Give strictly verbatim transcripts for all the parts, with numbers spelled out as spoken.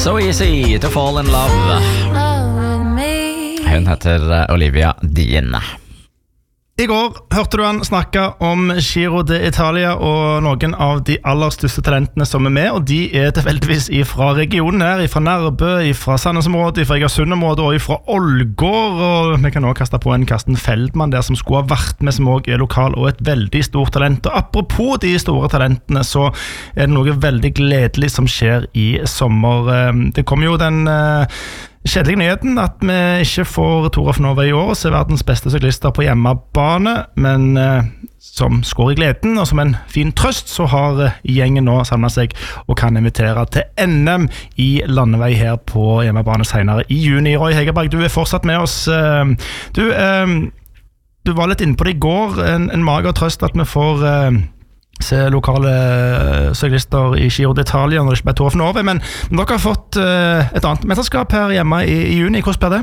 So easy to fall in love. Hun heter Olivia Dean. I går hørte du han snakke om Giro d'Italia og noen av de aller største talentene som er med, og de er tilfeldigvis fra regionen her, fra Nærbø, fra Sandnes-området, fra Egersund-området og fra Ålgård, og vi kan også kaste på en Karsten Feldman der som skulle ha vært med, som også er lokal og et veldig stort talent. Og apropos de store talentene, så er det noe veldig gledelig som skjer i sommer. Det kommer jo den kjedelige nyheten at vi ikke får Tour of Norway i år, så er verdens beste syklister på hjemmebane, men eh, som skår i gleden, og som en fin trøst, så har eh, gjengen nå samlet seg og kan invitere til N M i landevei her på hjemmebane senere i juni. Roy Hegerberg, du er fortsatt med oss. Eh, du, eh, du var litt inne på det i går, en, en mager trøst at vi får eh, se lokale syklister i Giro d'Italia når det ikke ble Tour of Norway, men, men dere har fått uh, et annet mesterskap her hjemme i, i juni. Hvordan blir det?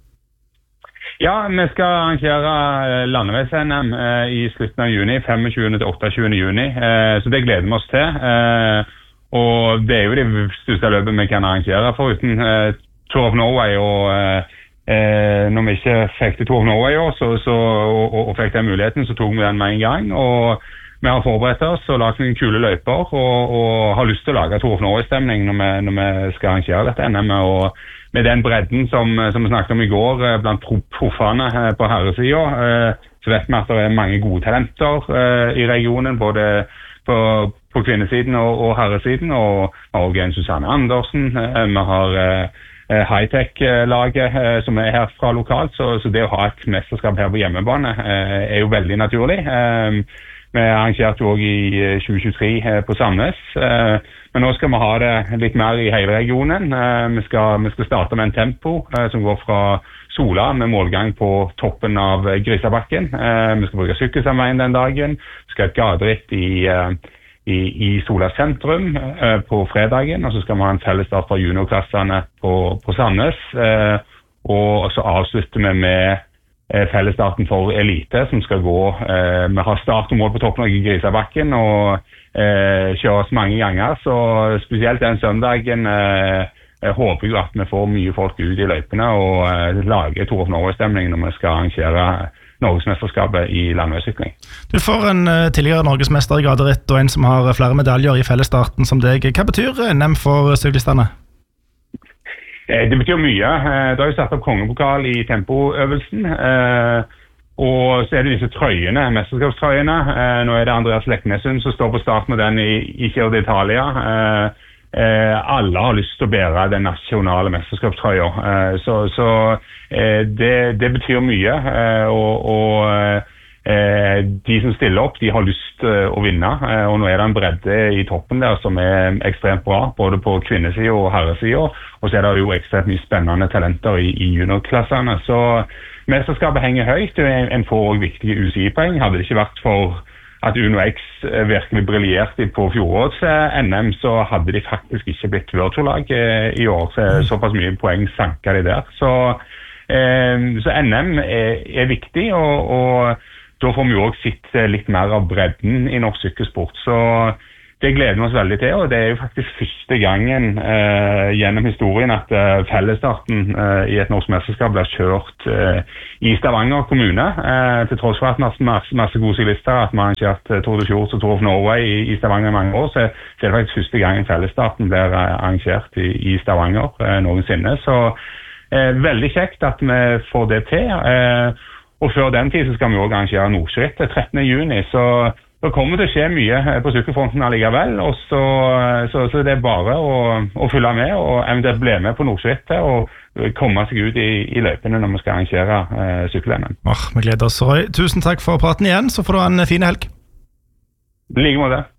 Ja, vi skal arrangere landeveis-N M uh, i slutten av juni, femogtjuende til otteogtjuende juni, uh, så det gleder vi oss til. Uh, og det er jo det største løpet vi kan arrangere foruten uh, Tour of Norway, og uh, uh, når vi ikke fikk til Tour of Norway år, så, så, og, og, og fikk den muligheten, så tok vi den med en gang, og vi har forberedt oss og lagt noen kule løyper og, og har lyst til å lage Tour of Norway-stemning når vi, når vi skal arrangere dette N M. Og med den bredden som, som vi snakket om i går blant proffene på herresiden, så vet vi at det er mange gode talenter i regionen, både på, på kvinnesiden og, og herresiden. Og vi har også en Susanne Andersen, vi har high-tech-laget som er herfra lokalt, så, så det å ha et mesterskap her på hjemmebane er jo veldig naturlig. Vi arrangerte også i tjue tjuetre på Sandnes, men nå skal vi ha det litt mer i hele regionen. Vi skal, vi skal starte med en tempo som går fra Sola med målgang på toppen av Grisabakken. Vi skal bruke sykkelsamveien den dagen. Vi skal ha et gaderitt i, i, i Sola sentrum på fredagen, og så skal vi ha en fellesstart fra juniorklassene på, på Sandnes. Og så avslutter vi med fellesstarten for elite som skal gå. Eh, vi har start og mål på toppen av Grisabakken og eh, kjøres mange ganger, så spesielt den søndagen eh, jeg håper jeg at vi får mye folk ut i løypene og eh, lager Tour of Norway-stemning når vi skal arrangere Norgesmesterskapet i landveissykling. Du får en uh, tidligere Norgesmester i gaderitt og en som har flere medaljer i fellesstarten som deg. Hva betyr N M for syklistene? Det betyr mye. Det har jo satt opp kongepokal i tempoøvelsen, og så er det disse trøyene, mesterskapstrøyene. Nå er det Andreas Leknesund som står på start med den i, i Giro d'Italia. Alle har lyst til å bære den nasjonale mesterskapstrøya, så, så det, det betyr mye, og, og de som stiller opp, de har lyst å vinne, og nå er det en bredde i toppen der som er ekstremt bra, både på kvinnesiden og herresiden, og så er det jo ekstremt mye spennende talenter i, i juniorklassene. Så mesterskapet henger høyt, en får også viktige U C I-poeng. Hadde det ikke vært for at Uno X virkelig briljerte på fjorårets N M, så hadde de faktisk ikke blitt virtuallag i år, så såpass mye poeng sanker de der. Så, så N M er, er viktig, og, og da får vi jo også sitt litt mer av bredden i norsk sykkelsport, så det gleder vi oss veldig til, og det er jo faktisk første gangen eh, gjennom historien at eh, fellesstarten eh, i et norsk mesterskap blir kjørt eh, i Stavanger kommune, eh, til tross for at masse, masse, masse gode syklister, at man ikke har hatt Tour de Fjords og Tour of Norway i, i Stavanger i mange år, så, så er det faktisk første gangen fellesstarten blir eh, arrangert i, i Stavanger eh, noensinne, så eh, veldig kjekt at vi får det til, eh, og før den tid så skal vi også arrangere Nordskritt trettende juni, så det kommer til å skje mye på sykkelfronten allikevel, og så, så, så det er bare å, å følge med og eventuelt bli med på Nordskrittet og komme seg ut i, i løypene når vi skal arrangere eh, sykkel-N M. Oh, vi gleder oss, Roy. Tusen takk for praten igjen, så får du ha en fin helg. I like måte.